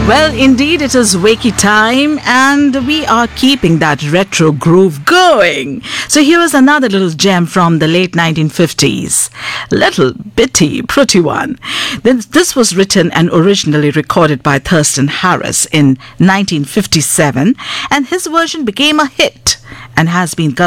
Well, indeed, it is Wakey time, and we are keeping that retro groove going. So here is another little gem from the late 1950s. Little bitty, pretty one. This was written and originally recorded by Thurston Harris in 1957, and his version became a hit and has been